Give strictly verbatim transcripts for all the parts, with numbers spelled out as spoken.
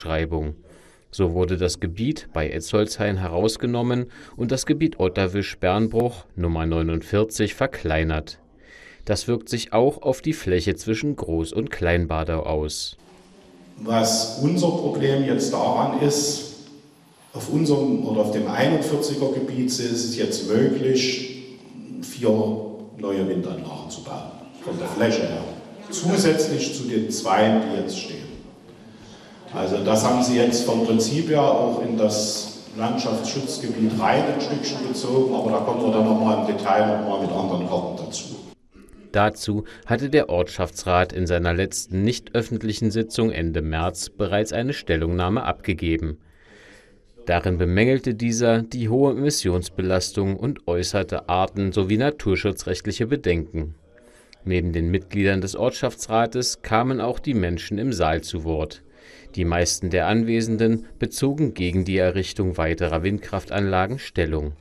Schreibung. So wurde das Gebiet bei Etzolshain herausgenommen und das Gebiet Otterwisch-Bernbruch Nummer neunundvierzig verkleinert. Das wirkt sich auch auf die Fläche zwischen Groß- und Kleinbadau aus. Was unser Problem jetzt daran ist, auf unserem oder auf dem einundvierziger Gebiet ist es jetzt möglich, vier neue Windanlagen zu bauen, von der Fläche her, zusätzlich zu den zwei, die jetzt stehen. Also das haben sie jetzt vom Prinzip her auch in das Landschaftsschutzgebiet rein ein Stückchen gezogen, aber da kommen wir dann nochmal im Detail nochmal mit anderen Karten dazu. Dazu hatte der Ortschaftsrat in seiner letzten nicht öffentlichen Sitzung Ende März bereits eine Stellungnahme abgegeben. Darin bemängelte dieser die hohe Emissionsbelastung und äußerte arten- sowie naturschutzrechtliche Bedenken. Neben den Mitgliedern des Ortschaftsrates kamen auch die Menschen im Saal zu Wort. Die meisten der Anwesenden bezogen gegen die Errichtung weiterer Windkraftanlagen Stellung.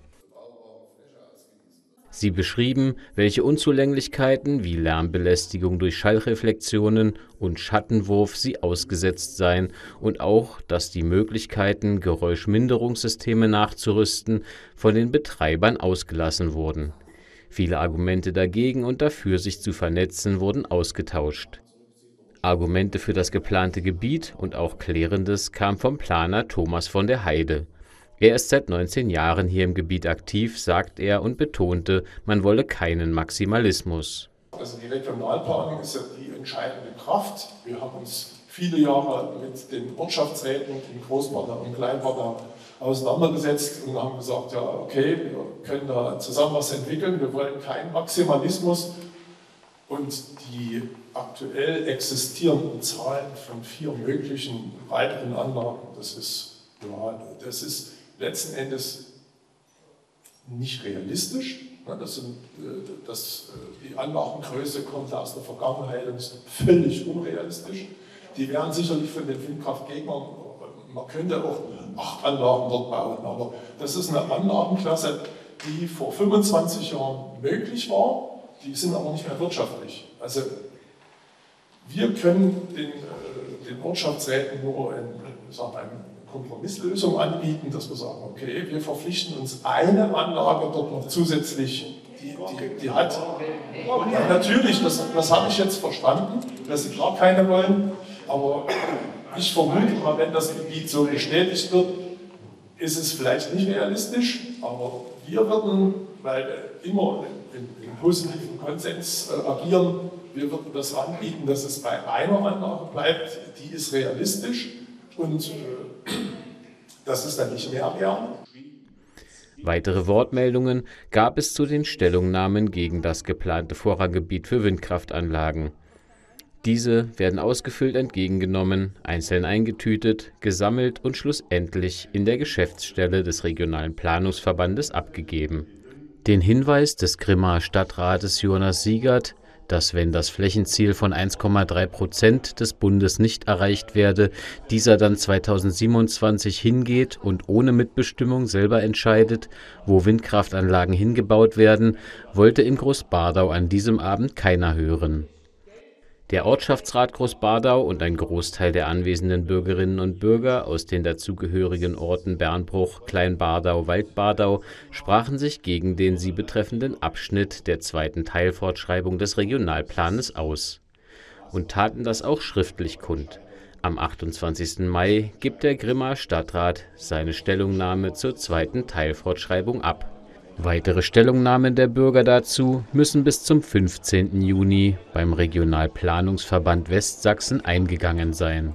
Sie beschrieben, welche Unzulänglichkeiten wie Lärmbelästigung durch Schallreflexionen und Schattenwurf sie ausgesetzt seien und auch, dass die Möglichkeiten, Geräuschminderungssysteme nachzurüsten, von den Betreibern ausgelassen wurden. Viele Argumente dagegen und dafür, sich zu vernetzen, wurden ausgetauscht. Argumente für das geplante Gebiet und auch Klärendes kam vom Planer Thomas von der Heide. Er ist seit neunzehn Jahren hier im Gebiet aktiv, sagt er, und betonte, man wolle keinen Maximalismus. Also die Regionalplanung ist ja die entscheidende Kraft. Wir haben uns viele Jahre mit den Ortschaftsräten in Großbadau und Kleinbadau auseinandergesetzt und haben gesagt, ja okay, wir können da zusammen was entwickeln, wir wollen keinen Maximalismus. Und die aktuell existierenden Zahlen von vier möglichen weiteren Anlagen, das ist, ja, das ist letzten Endes nicht realistisch. Das sind, das, die Anlagengröße kommt aus der Vergangenheit und ist völlig unrealistisch. Die wären sicherlich von den Windkraftgegnern, man könnte auch acht Anlagen dort bauen, aber das ist eine Anlagenklasse, die vor fünfundzwanzig Jahren möglich war, die sind aber nicht mehr wirtschaftlich. Also wir können den, den Ortschaftsräten nur ein, sagen, eine Kompromisslösung anbieten, dass wir sagen, okay, wir verpflichten uns eine Anlage dort noch zusätzlich, die, die, die hat. Ja, natürlich, das, das habe ich jetzt verstanden, dass sie gar keine wollen, aber ich vermute mal, wenn das Gebiet so bestätigt wird, ist es vielleicht nicht realistisch, aber wir würden, weil wir immer in, in positiven Konsens äh, agieren, wir würden das anbieten, dass es bei einer Anlage bleibt, die ist realistisch und äh, das ist dann nicht mehr wert. Weitere Wortmeldungen gab es zu den Stellungnahmen gegen das geplante Vorranggebiet für Windkraftanlagen. Diese werden ausgefüllt entgegengenommen, einzeln eingetütet, gesammelt und schlussendlich in der Geschäftsstelle des Regionalen Planungsverbandes abgegeben. Den Hinweis des Grimmaer Stadtrates Jonas Siegert, dass, wenn das Flächenziel von eins Komma drei Prozent des Bundes nicht erreicht werde, dieser dann zweitausendsiebenundzwanzig hingeht und ohne Mitbestimmung selber entscheidet, wo Windkraftanlagen hingebaut werden, wollte in Großbadau an diesem Abend keiner hören. Der Ortschaftsrat Großbadau und ein Großteil der anwesenden Bürgerinnen und Bürger aus den dazugehörigen Orten Bernbruch, Kleinbadau, Waldbadau sprachen sich gegen den sie betreffenden Abschnitt der zweiten Teilfortschreibung des Regionalplanes aus und taten das auch schriftlich kund. Am achtundzwanzigsten Mai gibt der Grimmaer Stadtrat seine Stellungnahme zur zweiten Teilfortschreibung ab. Weitere Stellungnahmen der Bürger dazu müssen bis zum fünfzehnten Juni beim Regionalplanungsverband Westsachsen eingegangen sein.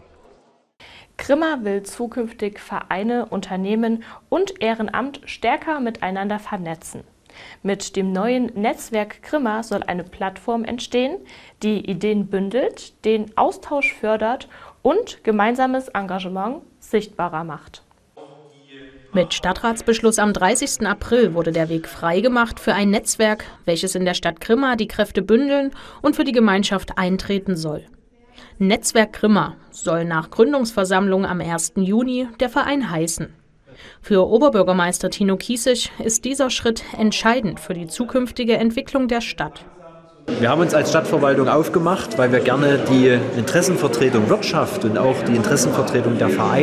Grimma will zukünftig Vereine, Unternehmen und Ehrenamt stärker miteinander vernetzen. Mit dem neuen Netzwerk Grimma soll eine Plattform entstehen, die Ideen bündelt, den Austausch fördert und gemeinsames Engagement sichtbarer macht. Mit Stadtratsbeschluss am dreißigsten April wurde der Weg freigemacht für ein Netzwerk, welches in der Stadt Grimma die Kräfte bündeln und für die Gemeinschaft eintreten soll. Netzwerk Grimma soll nach Gründungsversammlung am ersten Juni der Verein heißen. Für Oberbürgermeister Tino Kiesig ist dieser Schritt entscheidend für die zukünftige Entwicklung der Stadt. Wir haben uns als Stadtverwaltung aufgemacht, weil wir gerne die Interessenvertretung Wirtschaft und auch die Interessenvertretung der Vereine